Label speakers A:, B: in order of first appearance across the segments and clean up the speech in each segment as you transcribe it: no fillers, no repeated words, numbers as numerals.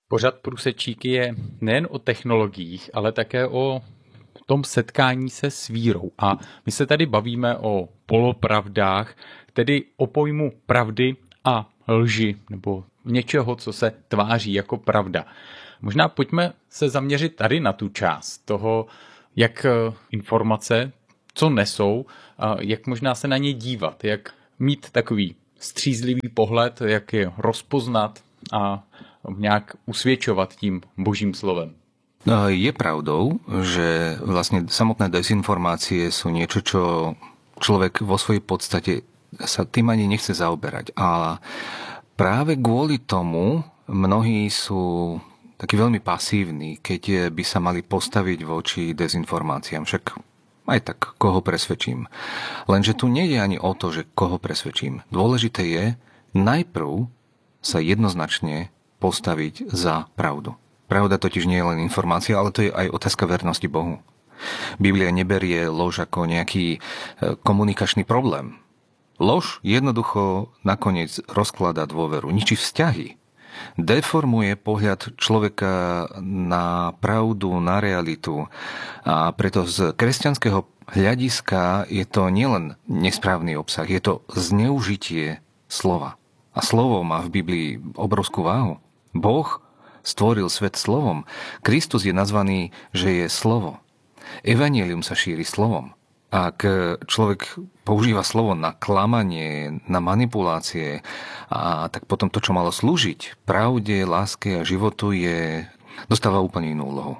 A: Pořad Průsečíky je nejen o technologiích, ale také o tom setkání se s vírou. A my se tady bavíme o polopravdách, tedy o pojmu pravdy a lži, nebo něčeho, co se tváří jako pravda. Možná pojďme se zaměřit tady na tu část toho, jak informace, co nesou, a jak možná se na ně dívat, jak mít takový střízlivý pohled, jak je rozpoznat a nějak usvědčovat tím božím slovem.
B: Je pravdou, že vlastne samotné dezinformácie sú niečo, čo človek vo svojej podstate sa tým ani nechce zaoberať. A práve kvôli tomu mnohí sú takí veľmi pasívni, keď by sa mali postaviť voči dezinformáciám. Však aj tak, koho presvedčím. Lenže tu nejde ani o to, že koho presvedčím. Dôležité je najprv sa jednoznačne postaviť za pravdu. Pravda totiž nie je len informácia, ale to je aj otázka vernosti Bohu. Biblia neberie lož ako nejaký komunikačný problém. Lož jednoducho nakoniec rozkladá dôveru, ničí vzťahy. Deformuje pohľad človeka na pravdu, na realitu. A preto z kresťanského hľadiska je to nielen nesprávny obsah, je to zneužitie slova. A slovo má v Biblii obrovskú váhu. Boh stvoril svet slovom. Kristus je nazvaný, že je slovo. Evanjelium sa šíri slovom. Ak človek používa slovo na klamanie, na manipulácie, a tak potom to, čo malo slúžiť pravde, láske a životu, dostáva úplne inú úlohu.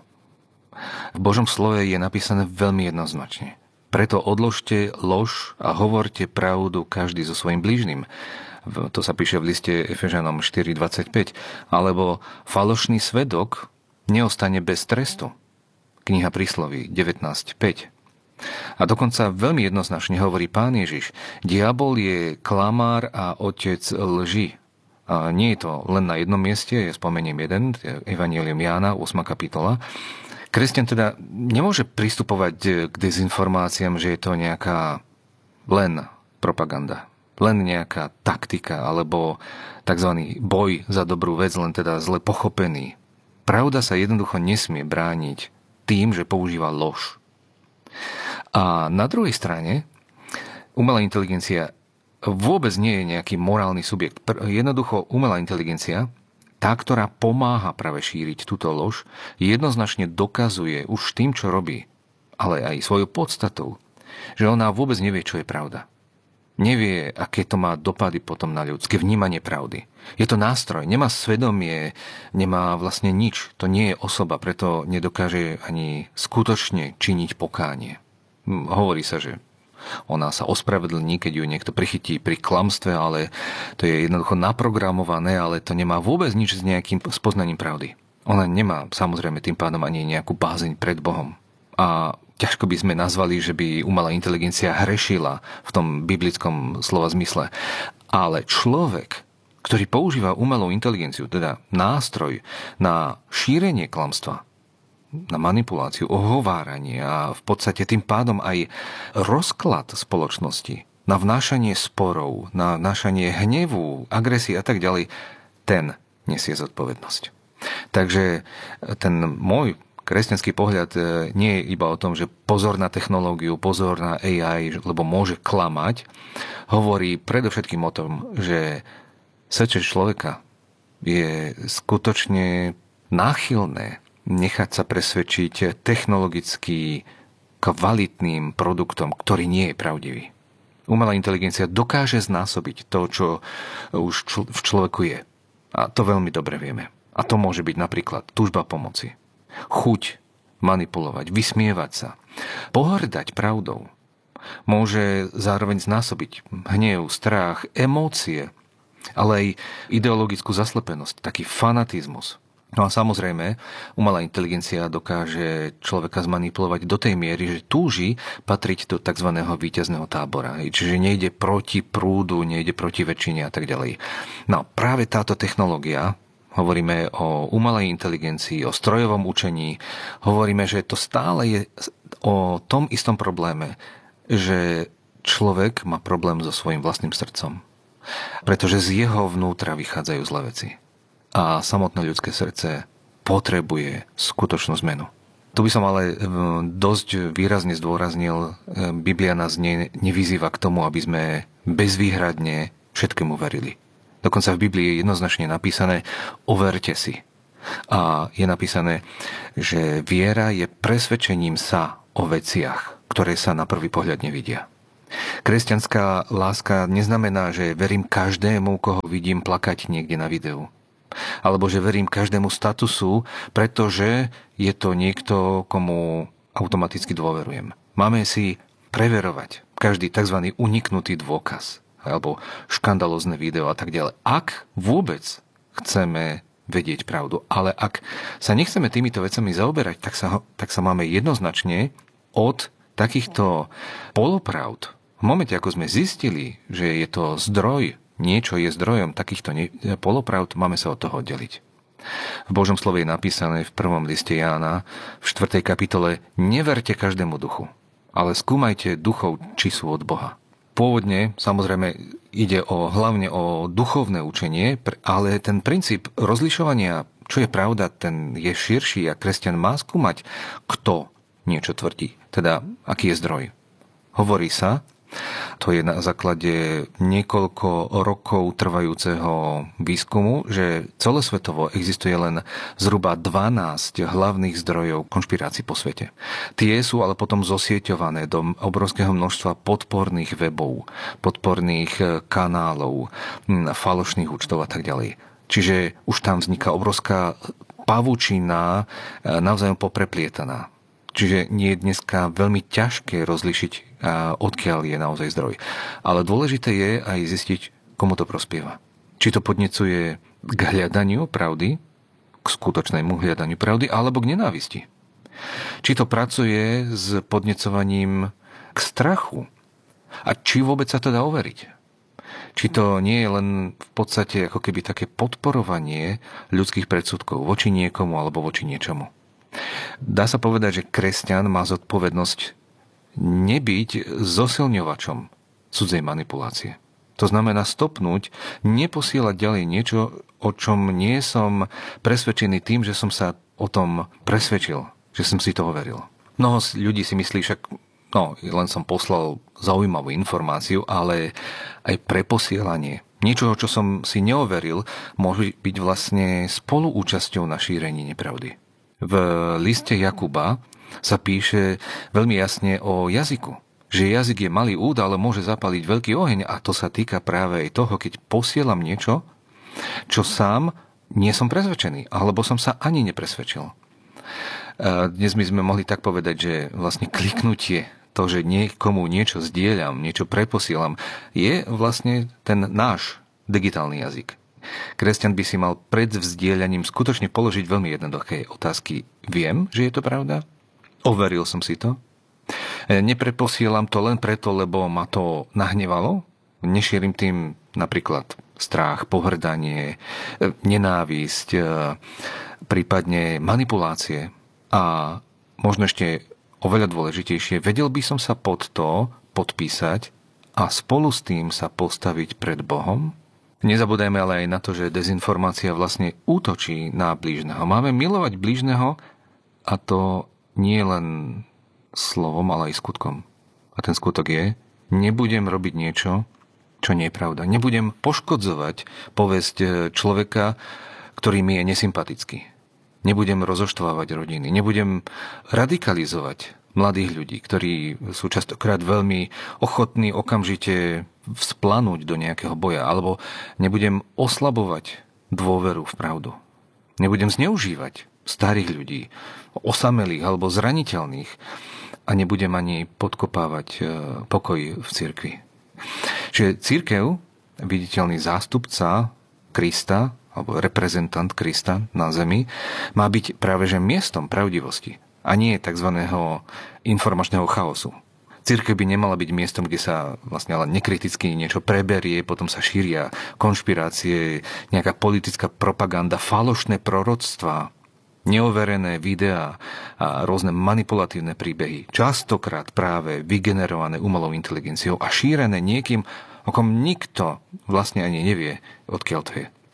B: V Božom slove je napísané veľmi jednoznačne. Preto odložte lož a hovorte pravdu každý so svojím blížnym. To sa píše v liste Efežanom 4.25. Alebo falošný svedok neostane bez trestu. Kniha Prísloví 19.5. A dokonca veľmi jednoznačne hovorí Pán Ježiš: diabol je klamár a otec lži. A nie je to len na jednom mieste, spomeniem jeden, Evanjelium Jána, 8. kapitola. Kresťan teda nemôže pristupovať k dezinformáciám, že je to nejaká len propaganda, len nejaká taktika alebo tzv. Boj za dobrú vec, len teda zle pochopený. Pravda sa jednoducho nesmie brániť tým, že používa lož. A na druhej strane umelá inteligencia vôbec nie je nejaký morálny subjekt. Jednoducho umelá inteligencia, tá, ktorá pomáha práve šíriť túto lož, jednoznačne dokazuje už tým, čo robí, ale aj svojou podstatou, že ona vôbec nevie, čo je pravda. Nevie, aké to má dopady potom na ľudské vnímanie pravdy. Je to nástroj, nemá svedomie, nemá vlastne nič. To nie je osoba, preto nedokáže ani skutočne činiť pokánie. Hovorí sa, že ona sa ospravedlní, keď ju niekto prichytí pri klamstve, ale to je jednoducho naprogramované, ale to nemá vôbec nič s nejakým spoznaním pravdy. Ona nemá samozrejme tým pádom ani nejakú bázeň pred Bohom. A ťažko by sme nazvali, že by umelá inteligencia hrešila v tom biblickom slova zmysle. Ale človek, ktorý používa umelú inteligenciu, teda nástroj na šírenie klamstva, na manipuláciu, ohováranie a v podstate tým pádom aj rozklad spoločnosti, na vnášanie sporov, na vnášanie hnevu, agresie a tak ďalej, ten nesie zodpovednosť. Takže ten môj kresťanský pohľad nie je iba o tom, že pozor na technológiu, pozor na AI, lebo môže klamať. Hovorí predovšetkým o tom, že srdce človeka je skutočne náchylné nechať sa presvedčiť technologicky kvalitným produktom, ktorý nie je pravdivý. Umelá inteligencia dokáže znásobiť to, čo už v človeku je. A to veľmi dobre vieme. A to môže byť napríklad túžba pomoci, chuť manipulovať, vysmievať sa, pohrdať pravdou. Môže zároveň znásobiť hnev, strach, emócie, ale aj ideologickú zaslepenosť, taký fanatizmus. No a samozrejme, umelá inteligencia dokáže človeka zmanipulovať do tej miery, že túži patriť do tzv. Víťazného tábora. Čiže nejde proti prúdu, nejde proti väčšine a tak ďalej. No práve táto technológia, hovoríme o umelej inteligencii, o strojovom učení, hovoríme, že to stále je o tom istom probléme, že človek má problém so svojím vlastným srdcom. Pretože z jeho vnútra vychádzajú zlé veci. a samotné ľudské srdce potrebuje skutočnú zmenu. Tu by som ale dosť výrazne zdôraznil, Biblia nás nevyzýva k tomu, aby sme bezvýhradne všetkému verili. Dokonca v Biblii je jednoznačne napísané: overte si. A je napísané, že viera je presvedčením sa o veciach, ktoré sa na prvý pohľad nevidia. Kresťanská láska neznamená, že verím každému, koho vidím plakať niekde na videu. Alebo že verím každému statusu, pretože je to niekto, komu automaticky dôverujem. Máme si preverovať každý tzv. Uniknutý dôkaz alebo škandalózne video a tak ďalej. Ak vôbec chceme vedieť pravdu, ale ak sa nechceme týmito vecami zaoberať, tak sa máme jednoznačne od takýchto polopravd. V momente, ako sme zistili, že je to zdroj, niečo je zdrojom takýchto polopravd, máme sa od toho oddeliť. V Božom slove je napísané v 1. liste Jána v 4. kapitole: neverte každému duchu, ale skúmajte duchov, či sú od Boha. Pôvodne, samozrejme, ide hlavne o duchovné učenie, ale ten princíp rozlišovania, čo je pravda, ten je širší a kresťan má skúmať, kto niečo tvrdí, teda aký je zdroj. Hovorí sa, to je na základe niekoľko rokov trvajúceho výskumu, že celosvetovo existuje len zhruba 12 hlavných zdrojov konšpirácií po svete. Tie sú ale potom zosieťované do obrovského množstva podporných webov, podporných kanálov, falošných účtov a tak ďalej. Čiže už tam vzniká obrovská pavučina, navzájom popreplietaná. Čiže nie je dneska veľmi ťažké rozlišiť, odkiaľ je naozaj zdroj. Ale dôležité je aj zistiť, komu to prospieva. Či to podnecuje k hľadaniu pravdy, k skutočnému hľadaniu pravdy, alebo k nenávisti. Či to pracuje s podnecovaním k strachu. A či vôbec sa to dá overiť. Či to nie je len v podstate ako keby také podporovanie ľudských predsudkov voči niekomu alebo voči niečomu. Dá sa povedať, že kresťan má zodpovednosť nebyť zosilňovačom cudzej manipulácie. To znamená stopnúť, neposielať ďalej niečo, o čom nie som presvedčený tým, že som sa o tom presvedčil, že som si toho veril. Mnoho ľudí si myslí však, len som poslal zaujímavú informáciu, ale aj preposielanie niečoho, čo som si neoveril, môže byť vlastne spoluúčasťou na šírení nepravdy. V liste Jakuba sa píše veľmi jasne o jazyku. Že jazyk je malý úd, ale môže zapaliť veľký oheň, a to sa týka práve aj toho, keď posielam niečo, čo sám nie som presvedčený, alebo som sa ani nepresvedčil. Dnes my sme mohli tak povedať, že vlastne kliknutie, to, že niekomu niečo zdieľam, niečo preposielam, je vlastne ten náš digitálny jazyk. Kresťan by si mal pred vzdielaním skutočne položiť veľmi jednoduché otázky. Viem, že je to pravda? Overil som si to? Nepreposielam to len preto, lebo ma to nahnevalo? Nešírim tým napríklad strach, pohrdanie, nenávisť, prípadne manipulácie. A možno ešte oveľa dôležitejšie, vedel by som sa pod to podpísať a spolu s tým sa postaviť pred Bohom? Nezabúdajme ale aj na to, že dezinformácia vlastne útočí na blížneho. Máme milovať blížneho, a to nie len slovom, ale aj skutkom. A ten skutok je, nebudem robiť niečo, čo nie je pravda. Nebudem poškodzovať povesť človeka, ktorý mi je nesympatický. Nebudem rozoštvávať rodiny. Nebudem radikalizovať mladých ľudí, ktorí sú častokrát veľmi ochotní okamžite vzplanúť do nejakého boja. Alebo nebudem oslabovať dôveru v pravdu. Nebudem zneužívať starých ľudí, osamelých alebo zraniteľných, a nebudem ani podkopávať pokoj v cirkvi. Čiže cirkev, viditeľný zástupca Krista, alebo reprezentant Krista na zemi, má byť práve že miestom pravdivosti a nie tzv. Informačného chaosu. Cirkev by nemala byť miestom, kde sa vlastne ale nekriticky niečo preberie, potom sa šíria konšpirácie, nejaká politická propaganda, falošné proroctvá, neoverené videá a rôzne manipulatívne príbehy, častokrát práve vygenerované umelou inteligenciou a šírené niekým, o kom nikto vlastne ani nevie, odkiaľ to je.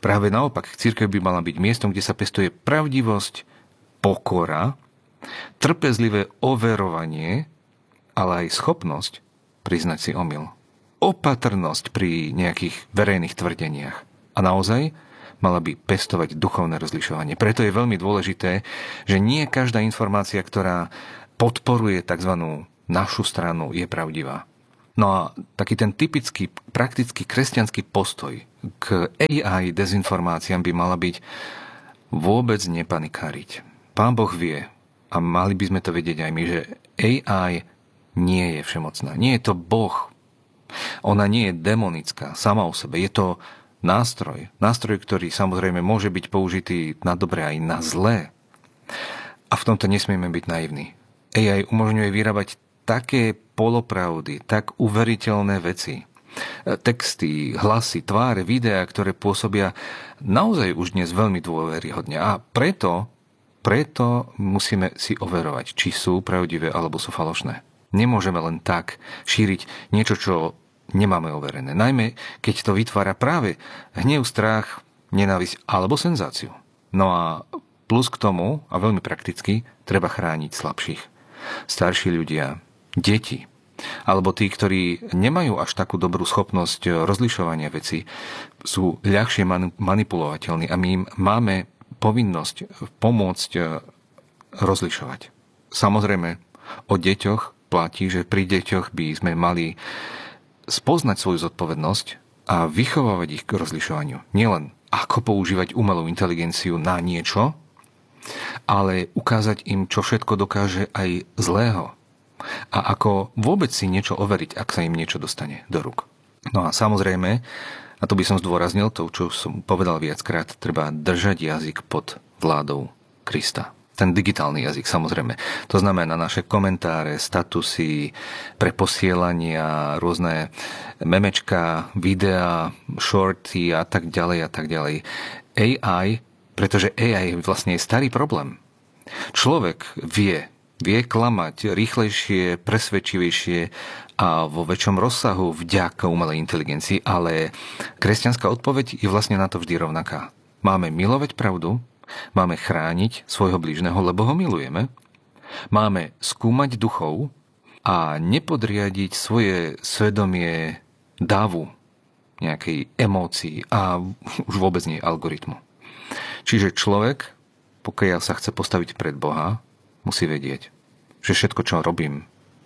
B: Práve naopak, cirkev by mala byť miestom, kde sa pestuje pravdivosť, pokora, trpezlivé overovanie, ale aj schopnosť priznať si omyl. Opatrnosť pri nejakých verejných tvrdeniach. A naozaj mala by pestovať duchovné rozlišovanie. Preto je veľmi dôležité, že nie každá informácia, ktorá podporuje tzv. Našu stranu, je pravdivá. No a taký ten typický, praktický kresťanský postoj k AI dezinformáciám by mala byť vôbec nepanikáriť. Pán Boh vie, a mali by sme to vedieť aj my, že AI nie je všemocná. Nie je to Boh. Ona nie je demonická sama o sebe. Je to nástroj, ktorý samozrejme môže byť použitý na dobré aj na zlé. A v tomto nesmieme byť naivní. AI umožňuje vyrábať také polopravdy, tak uveriteľné veci. Texty, hlasy, tváre, videá, ktoré pôsobia naozaj už dnes veľmi dôveryhodne. A preto musíme si overovať, či sú pravdivé alebo sú falošné. Nemôžeme len tak šíriť niečo, čo nemáme overené. Najmä, keď to vytvára práve hnev, strach, nenávisť alebo senzáciu. No a plus k tomu, a veľmi prakticky, treba chrániť slabších. Starší ľudia, deti, alebo tí, ktorí nemajú až takú dobrú schopnosť rozlišovania vecí, sú ľahšie manipulovateľní a my im máme povinnosť pomôcť rozlišovať. Samozrejme, o deťoch platí, že pri deťoch by sme mali spoznať svoju zodpovednosť a vychovávať ich k rozlišovaniu. Nielen ako používať umelú inteligenciu na niečo, ale ukázať im, čo všetko dokáže aj zlého. A ako vôbec si niečo overiť, ak sa im niečo dostane do rúk. No a samozrejme, a to by som zdôraznil, to, čo som povedal viackrát, treba držať jazyk pod vládou Krista. Ten digitálny jazyk, samozrejme. To znamená naše komentáre, statusy, preposielania, rôzne memečka, videá, shorty a tak ďalej a tak ďalej. AI, pretože AI vlastne je starý problém. Človek vie klamať rýchlejšie, presvedčivejšie a vo väčšom rozsahu vďaka umelej inteligencii, ale kresťanská odpoveď je vlastne na to vždy rovnaká. Máme milovať pravdu, máme chrániť svojho blížneho, lebo ho milujeme. Máme skúmať duchov a nepodriadiť svoje svedomie davu, nejakej emócii a už vôbec nie algoritmu. Čiže človek, pokiaľ sa chce postaviť pred Boha, musí vedieť, že všetko, čo robím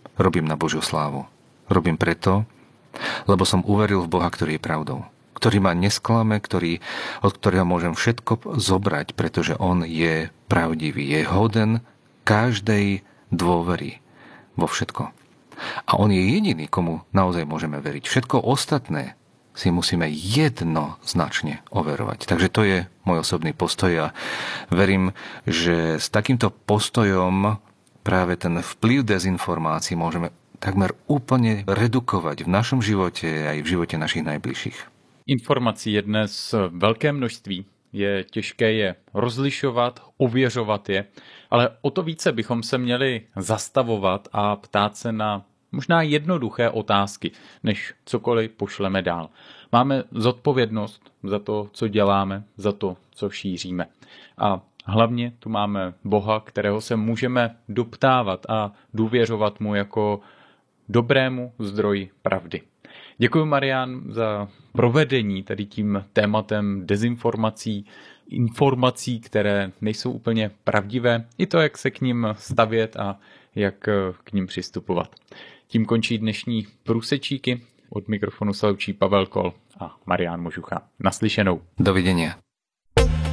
B: na Božiu slávu. Robím preto, lebo som uveril v Boha, ktorý je pravdou. Ktorý ma nesklame, od ktorého môžem všetko zobrať, pretože on je pravdivý, je hoden každej dôvery vo všetko. A on je jediný, komu naozaj môžeme veriť. Všetko ostatné si musíme jednoznačne overovať. Takže to je môj osobný postoj a verím, že s takýmto postojom práve ten vplyv dezinformácií môžeme takmer úplne redukovať v našom živote aj v živote našich najbližších.
A: Informací je dnes velké množství. Je těžké je rozlišovat, ověřovat je, ale o to více bychom se měli zastavovat a ptát se na možná jednoduché otázky, než cokoliv pošleme dál. Máme zodpovědnost za to, co děláme, za to, co šíříme. A hlavně tu máme Boha, kterého se můžeme doptávat a důvěřovat mu jako dobrému zdroji pravdy. Děkuji, Marián, za provedení tady tím tématem dezinformací, informací, které nejsou úplně pravdivé, i to, jak se k nim stavět a jak k nim přistupovat. Tím končí dnešní průsečíky. Od mikrofonu se loučí Pavel Kol a Marián Možucha. Naslyšenou.
B: Dovidenia.